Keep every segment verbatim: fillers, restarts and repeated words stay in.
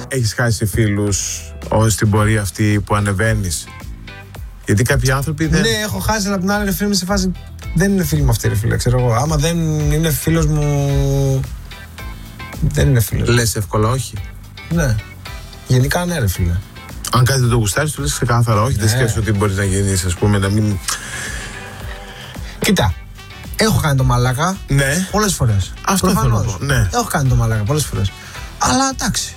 έχεις χάσει φίλους στην πορεία αυτή που ανεβαίνεις? Γιατί κάποιοι άνθρωποι δεν... Ναι, έχω χάσει, αλλά από την άλλη, ρε φίλε, σε φάση δεν είναι φίλοι μου αυτοί, ρε φίλε, ξέρω εγώ. Άμα δεν είναι φίλος μου, δεν είναι φίλος. Λες εύκολα όχι? Ναι. Γενικά ναι, ρε φίλε. Αν κάτι δεν το γουστάρεις, του λες ξεκάθαρα όχι. Ναι. Δεν σκέφτεσαι ότι μπορείς να γίνεις, ας πούμε, να μην... Κοίτα, έχω κάνει το μαλάκα. Ναι. Πολλές φορές. Αυτό θέλω να πω. Ναι. Έχω κάνει το μαλάκα πολλές φορές. Αλλά εντάξει.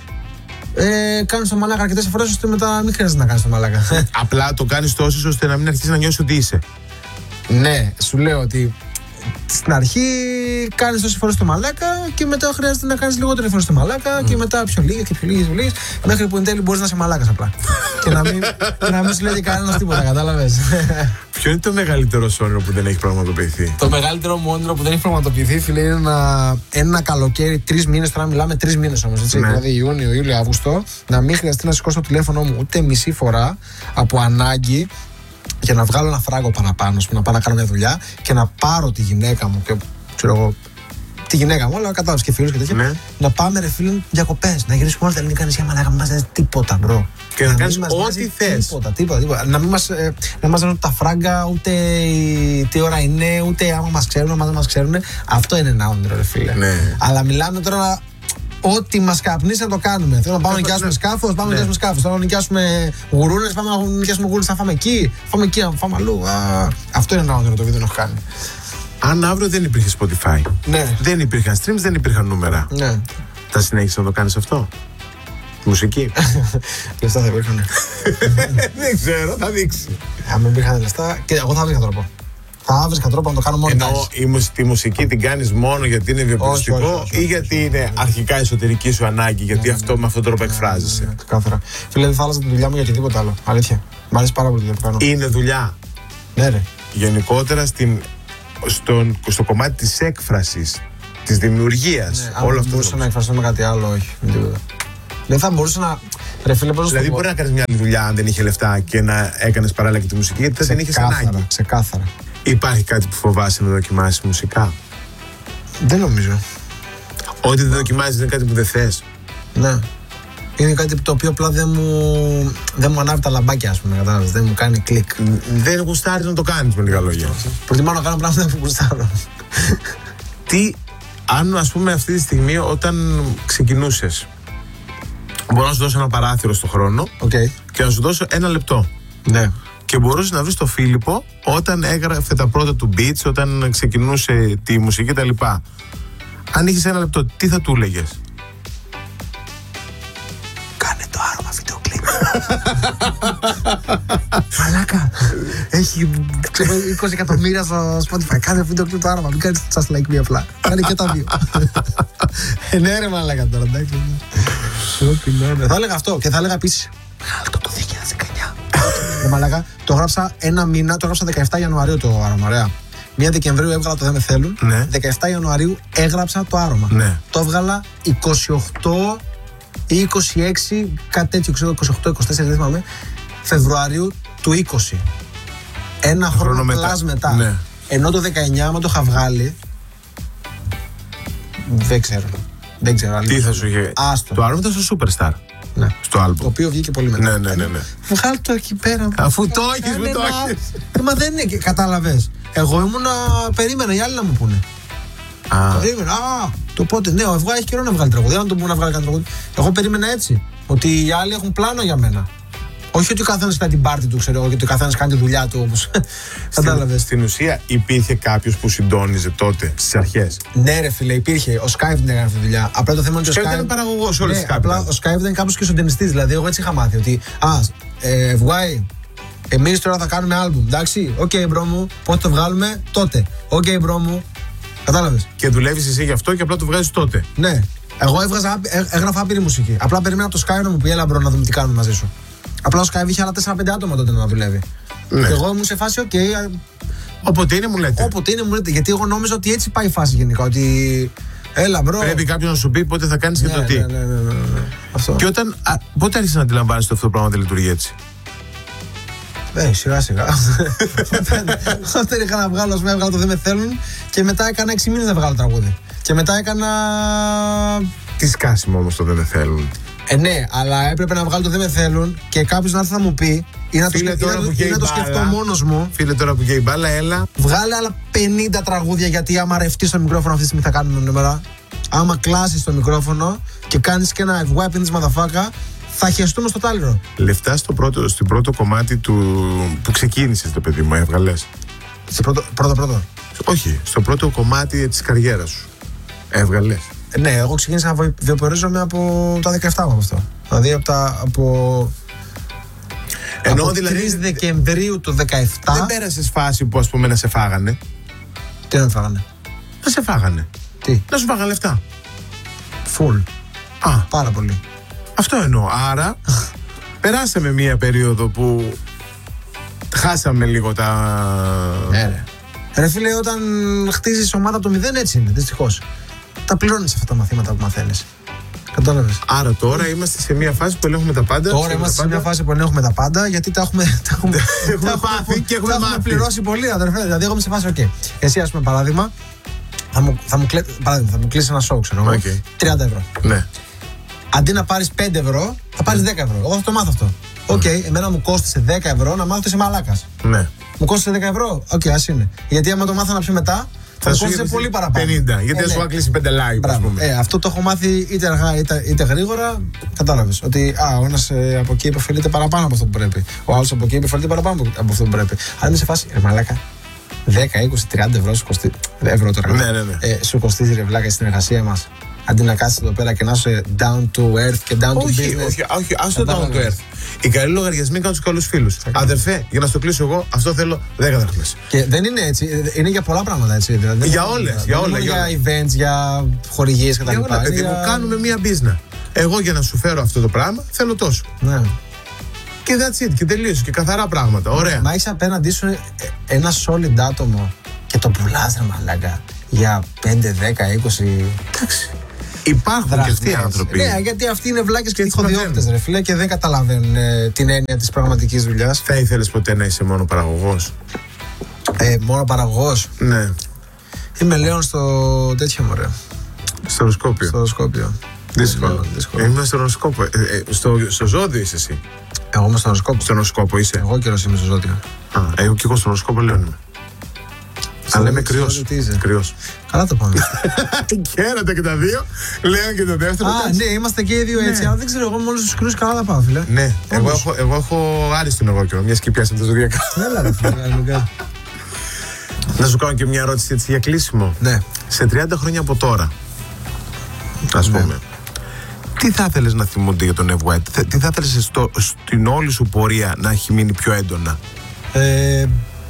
Ε, κάνεις το μαλάκα αρκετές φορές ώστε μετά μην χρειάζεται να κάνεις το μαλάκα. Απλά το κάνεις τόσο ώστε να μην αρχίσεις να νιώσεις ότι είσαι. Ναι, σου λέω ότι στην αρχή κάνεις τόσες φορές το μαλάκα και μετά χρειάζεται να κάνεις λιγότερες φορές το μαλάκα mm. και μετά πιο λίγες και πιο λίγες, πιο λίγες μέχρι που εν τέλει μπορείς να είσαι μαλάκας απλά. και, να μην, και να μην σου λέει κανένας τίποτα, κατάλαβες. Ποιο είναι το μεγαλύτερο όνειρο που δεν έχει πραγματοποιηθεί? Το μεγαλύτερο μου όνειρο που δεν έχει πραγματοποιηθεί, φίλε, είναι ένα, ένα καλοκαίρι, τρεις μήνες. Τώρα μιλάμε τρεις μήνες όμως, έτσι. Ναι. Δηλαδή Ιούνιο, Ιούλιο, Αύγουστο, να μην χρειαστεί να σηκώσω το τηλέφωνο μου ούτε μισή φορά από ανάγκη για να βγάλω ένα φράγκο παραπάνω, να πάω να κάνω μια δουλειά και να πάρω τη γυναίκα μου και ξέρω εγώ. Τη γυναίκα μου, αλλά κατάλαβες και φίλους και τέτοια. Ναι. Να πάμε, ρε φίλε, διακοπές. Να γυρίσουμε όλα τα ελληνικά νησιά, μαλάκα, μην μας δίνει τίποτα, μπρο. Και να, να κάνεις ό,τι θες. Τίποτα, τίποτα, τίποτα. Να μην μας, ε, να μας δίνουν τα φράγκα, ούτε τι ώρα είναι, ούτε άμα μας ξέρουν, άμα δεν μας ξέρουν. Αυτό είναι ένα όνειρο, ρε φίλε. Ναι. Αλλά μιλάμε τώρα. Ό,τι μας καπνίσει να το κάνουμε. Θέλω να πάμε να νοικιάσουμε σκάφος, πάμε να νοικιάσουμε σκάφος. Θέλω να νοικιάσουμε γουρούνες, πάμε να νοικιάσουμε γουρούνες. Θα φάμε εκεί, φάμε εκεί, θα φάμε αλλού. Α, αυτό είναι ένα όνειρο το οποίο δεν έχω κάνει. Αν αύριο δεν υπήρχε Spotify, ναι. δεν υπήρχαν streams, δεν υπήρχαν νούμερα. Ναι. Θα συνέχισε να το κάνεις αυτό? Μουσική. Λεφτά θα υπήρχαν. Δεν ξέρω, θα δείξει. Αν δεν υπήρχαν λεφτά, και εγώ θα βρήκα τρόπο. Θα βρήκα τρόπο να το κάνω μόνο. Ενώ τη μουσική την κάνεις μόνο γιατί είναι βιοπιστικό ή γιατί είναι αρχικά εσωτερική σου ανάγκη, γιατί αυτό με αυτόν τον τρόπο εκφράζεσαι? Κάθαρα. Φίλε, δεν θα άλλαζα τη δουλειά μου για οτιδήποτε άλλο. Αλήθεια. Μ' αρέσει πάρα πολύ που κάνω. Είναι δουλειά. Ναι, ρε. Γενικότερα στην. Στον, στο κομμάτι της έκφρασης, της δημιουργίας. Ναι, όλο αυτό. Μπορούσα να εκφραστώ με κάτι άλλο, όχι. Δεν θα μπορούσα να. Ρε φίλε, πώς δηλαδή, μπορεί να κάνεις μια άλλη δουλειά αν δεν είχε λεφτά και να έκανες παράλληλα και τη μουσική, γιατί δεν είχες ανάγκη. Ξεκάθαρα. Υπάρχει κάτι που φοβάσαι να δοκιμάσεις μουσικά? Δεν νομίζω. Ό,τι δεν δοκιμάζεις είναι κάτι που δεν θες. Ναι. Είναι κάτι το οποίο απλά δεν μου, δεν μου ανάβει τα λαμπάκια, ας πούμε, κατάλαβες. Δεν μου κάνει κλικ. Δεν γουστάρεις να το κάνεις, με λίγα λόγια. Προτιμάω να κάνω πράγματα που γουστάρω. Τι, αν ας πούμε αυτή τη στιγμή όταν ξεκινούσες, μπορώ να σου δώσω ένα παράθυρο στο χρόνο okay. και να σου δώσω ένα λεπτό. Ναι. Και μπορούσε να βρεις τον Φίλιππο όταν έγραφε τα πρώτα του beats, όταν ξεκινούσε τη μουσική κτλ. Αν είχες ένα λεπτό, τι θα του έλεγες? Κάνε το άρωμα βίντεο κλιπ. Μαλάκα. Έχει είκοσι εκατομμύρια στο Spotify. Κάνε βίντεο κλιπ το άρωμα. Μην κάνεις just like me απλά. Κάνε και τα δύο. Ναι ρε μαλάκα τώρα, εντάξει. Θα έλεγα αυτό και θα έλεγα επίσης βγάλτε το δύο χιλιάδες δεκαεννιά. Ρε μαλάκα, το γράψα ένα μήνα, το γράψα δεκαεφτά Ιανουαρίου το άρωμα, ωραία. μία Δεκεμβρίου έβγαλα το Δεν Με Θέλουν. Ναι. δεκαεφτά Ιανουαρίου έγραψα το άρωμα. Ναι. Το έβγαλα είκοσι οκτώ ή είκοσι έξι, κάτι τέτοιο, ξέρω, είκοσι οκτώ είκοσι τέσσερα, δεν θυμάμαι, Φεβρουαρίου του είκοσι. Ένα χρόνο, χρόνο μετά. μετά. Ναι. Ενώ το δεκαεννιά, άμα το είχα βγάλει, δεν ξέρω. Δεν ξέρω. Τι θα σου είχε? Άστο. Το άρωμα ήταν στο Superstar. Ναι. Στο άλμπομ. Το οποίο βγήκε πολύ μετά. Ναι, ναι, ναι, ναι. Βγάλει το εκεί πέρα. Αφού το έχεις, μου το έχεις. Μα δεν είναι, κατάλαβες. Εγώ ήμουνα, περίμενα οι άλλοι να μου πούνε. Α. Περίμενα, α, το πότε, ναι, ο Ευγά έχει καιρό να βγάλει τραγούδι. Αν το πούνε να βγάλει κάτι τραγούδι. Εγώ περίμενα έτσι. Ότι οι άλλοι έχουν πλάνο για μένα. Όχι ότι ο καθένας κάνει την πάρτι του, ξέρω εγώ, και ότι ο καθένας κάνει τη δουλειά του όπως. Κατάλαβες. Στην ουσία υπήρχε κάποιος που συντόνιζε τότε στις αρχές? Ναι, ρε φίλε, υπήρχε. Ο Skype δεν έκανε αυτή τη δουλειά. Απλά το θέμα είναι ότι ο Skype ήταν παραγωγός όλες τις Skype. Απλά ο Skype ήταν κάπως και συντονιστής. Δηλαδή, εγώ έτσι είχα μάθει ότι. Α, ε, Ευγάη, εμείς τώρα θα κάνουμε άλμπουμ. Εντάξει, οκ, okay, μπρο μου, πότε το βγάλουμε, τότε. Οκ, okay, μπρο μου. Κατάλαβες. Και δουλεύεις εσύ γι' αυτό και απλά το βγάζεις τότε. Ναι. Εγώ έβγαζα, έ, έγραφα άπειρη μουσική. Απλά περίμενα το Skype να μου πει, έλα μπρο, να δούμε τι κάνουμε μαζί σου. Απλά ο Skype είχε άλλα τέσσερα πέντε άτομα τότε να δουλεύει. Ναι. Και εγώ ήμουν σε φάση, οκ. Okay, όποτε είναι μου λέτε. Όποτε είναι μου λέτε. Γιατί εγώ νόμιζα ότι έτσι πάει η φάση γενικά. Ότι. Έλα, μπρο. Πρέπει κάποιος να σου πει πότε θα κάνεις ναι, και το τι. Ναι, ναι, ναι, ναι, ναι. Αυτό. Και όταν. Α, πότε άρχισες να αντιλαμβάνεσαι ότι αυτό το πράγμα δεν λειτουργεί έτσι? Ε, σιγά σιγά. Όταν είχα να βγάλω, ας πούμε, έβγαλα το Δεν Με Θέλουν και μετά έκανα έξι μήνες να βγάλω τραγούδι. Και μετά έκανα Τι σκάσιμο όμως το δεν με θέλουν. Ε, ναι, αλλά έπρεπε να βγάλω το δεν με θέλουν και κάποιος να έρθει να μου πει ή να, Φίλε, το, τώρα ή να, που ή να το μπάλα, σκεφτώ μόνος μου. Φίλε, τώρα που καίει η μπάλα, έλα. Βγάλε άλλα πενήντα τραγούδια, γιατί άμα ρευτείς το μικρόφωνο αυτή τη στιγμή θα κάνουμε νούμερα. Άμα κλάσεις το μικρόφωνο και κάνεις και ένα wipe in this motherfucker, θα χεστούμε στο τάλιρο. Λεφτά στο πρώτο, στο πρώτο κομμάτι του, που ξεκίνησες, το παιδί μου, έβγαλες. Στο πρώτο, πρώτο, πρώτο. Όχι, στο πρώτο κομμάτι της καριέρας σου. Έβγαλες. Ε, ναι, εγώ ξεκίνησα να βιοπορίζομαι από τα δεκαεπτά μου από αυτό. Δηλαδή από τα. Από... Ενώ από δηλαδή. τρεις Δεκεμβρίου του δεκαεπτά. Δεν πέρασες φάση που, ας πούμε, να σε φάγανε. Τι να με φάγανε. Να σε φάγανε. Τι. Να σου φάγανε λεφτά. Φουλ. Α, Πάρα πολύ. αυτό εννοώ. Άρα, περάσαμε μία περίοδο που χάσαμε λίγο τα. Ναι, ρε. Ρε φίλε, όταν χτίζεις ομάδα από το μηδέν, έτσι είναι, δυστυχώς. Τα πληρώνεις αυτά τα μαθήματα που μαθαίνεις. Κατάλαβες. Άρα τώρα είμαστε σε μία φάση που ελέγχουμε τα πάντα. Τώρα είμαστε σε μια φάση που ελέγχουμε τα πάντα, γιατί τα έχουμε, τα έχουμε, Έχουμε τα πάθει και έχουμε τα μάθει. πληρώσει πολύ, αδερφέ. Δηλαδή, εγώ είμαι σε φάση, οκ. Εσύ, ας πούμε, παράδειγμα, θα μου, θα μου, κλε... παράδειγμα, θα μου κλείσει ένα show, ξέρω εγώ. Okay. τριάντα ευρώ. Ναι. Αντί να πάρεις πέντε ευρώ, θα πάρεις δέκα ευρώ. Εγώ θα το μάθω αυτό. Οκ, okay, εμένα μου κόστησε δέκα ευρώ να μάθω ότι είσαι μαλάκας. Ναι. Μου κόστησε δέκα ευρώ. Οκ, okay, ας είναι. Γιατί άμα το μάθω να πιο μετά, θα μου κόστησε πολύ παραπάνω. πενήντα, γιατί ε, δεν σου ναι. άκλεισε πέντε like, ας πούμε. Ε, αυτό το έχω μάθει είτε αργά είτε, είτε γρήγορα. Κατάλαβες. Ότι α, ο ένας ε, από εκεί υποφελείται παραπάνω από αυτό που πρέπει. Ο άλλος από εκεί υποφελείται παραπάνω από αυτό που πρέπει. Αν είμαι σε φάση, ρε μαλάκα, δέκα, είκοσι, τριάντα ευρώ σου κοστίζει. Ευρώ τώρα. Ναι, ναι, ναι. Ε, σου κοστίζει, ρε βλάκα, η συνεργασία μας. Αντί να κάτσεις εδώ πέρα και να είσαι down to earth και down to Όχι, business. όχι, όχι, ας το down to earth. Οι καλοί λογαριασμοί κάνουν τους καλούς φίλους. Αδερφέ, για να στο κλείσω εγώ, αυτό θέλω δέκα δραχμές. Και δεν είναι έτσι, είναι για πολλά πράγματα έτσι. Δηλαδή, Για δεν όλες, είναι, για δεν όλα, είναι για για events, για χορηγίες κτλ. Για όλα, παιδί μου, κάνουμε μία business. Εγώ για να σου φέρω αυτό το πράγμα θέλω τόσο. Ναι. Και that's it, και τελείωσε. Και καθαρά πράγματα. Ωραία. Μα έχεις απέναντί σου ένα solid άτομο και το πουλάς, ρε μαλάκα, για πέντε, δέκα, είκοσι. Εντάξει. Υπάρχουν και αυτοί οι άνθρωποι. Ναι, γιατί αυτοί είναι βλάκες και έτσι τυχοδιώκτες, ρε φίλε, και δεν καταλαβαίνουν ε, την έννοια της πραγματικής δουλειάς. Θα ήθελες ποτέ να είσαι μόνο παραγωγός? Ε, μόνο παραγωγός. Ναι. Είμαι Λέων στο τέτοιο μωρέ. Στο οροσκόπιο. Στο οροσκόπιο. Δύσκολο. δύσκολο. Είμαι στο οροσκόπο. Ε, ε, στο, στο ζώδιο είσαι εσύ. Εγώ είμαι στο οροσκόπο. Στον οροσκόπο είσαι. Εγώ καιρός είμαι στο ζώδιο. Α, εγώ και εγώ στον οροσκόπο Λέων είμαι. Αλλά είμαι στο κρυός. ζώδιο τι είσαι? Κρυός. Καλά το πάμε. Χαίρετε και τα δύο. Λέων και το δεύτερο. Α, ναι, είμαστε και οι δύο έτσι. Αλλά δεν ξέρω, εγώ με όλους τους κρυούς καλά τα πάω, φίλε. Ναι, εγώ έχω, εγώ έχω άριστον εγώ καιρό. Μια και πιάσαμε τα ζωδιακά. Έλα, ρε φίλε, κανονικά. Να σου κάνω και μια ερώτηση έτσι για κλείσιμο. Ναι. Σε τριάντα χρόνια από τώρα, ας Ναι. πούμε, τι θα ήθελες να θυμούνται για τον Ev White? Τι θα ήθελες στο, στην όλη σου πορεία να έχει μείνει πιο έντονα? Ε,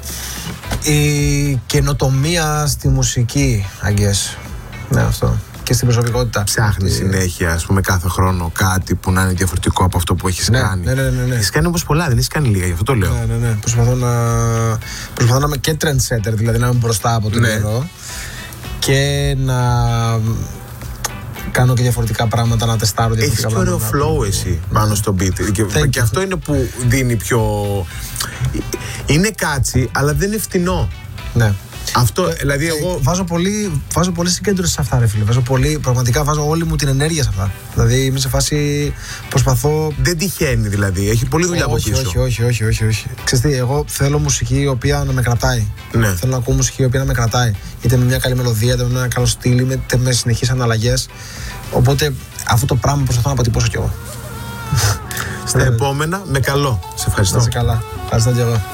η καινοτομία στη μουσική, I guess. Ναι, αυτό. Και στην προσωπικότητα. Ψάχνεις Ότι- συνέχεια, ας πούμε, κάθε χρόνο κάτι που να είναι διαφορετικό από αυτό που έχεις Ναι, κάνει. ναι, ναι, ναι, ναι. Έχεις κάνει όμως πολλά, δεν έχεις κάνει λίγα, γι' αυτό το λέω. Ναι, ναι, ναι. Προσπαθώ να, προσπαθώ να είμαι και trendsetter, δηλαδή να είμαι μπροστά από τον Ναι. καιρό και να κάνω και διαφορετικά πράγματα, να τεστάρω Έχεις διαφορετικά και ωραίο πράγματα. flow εσύ πάνω στο beat. Και, Thank και you. αυτό είναι που δίνει πιο. Είναι κάτσι, αλλά δεν είναι φτηνό. Ναι. Αυτό, δηλαδή εγώ. Βάζω πολύ, βάζω πολύ συγκέντρωση σε αυτά, ρε φίλε. Βάζω πολύ, πραγματικά βάζω όλη μου την ενέργεια σε αυτά. Δηλαδή είμαι σε φάση. Προσπαθώ. Δεν τυχαίνει δηλαδή. Έχει πολλή δουλειά από όχι, πίσω. όχι, όχι, όχι, όχι, όχι. Ξέρεις τι, εγώ θέλω μουσική η οποία να με κρατάει. Ναι. Θέλω να ακούω μουσική η οποία να με κρατάει. Είτε με μια καλή μελωδία, είτε με ένα καλό στυλ, είτε με συνεχείς αναλλαγές. Οπότε αυτό το πράγμα προσπαθώ να αποτυπώσω κι εγώ. Στα επόμενα, με καλό. Σε ευχαριστώ. Να είσαι καλά. Ευχαριστώ κι εγώ.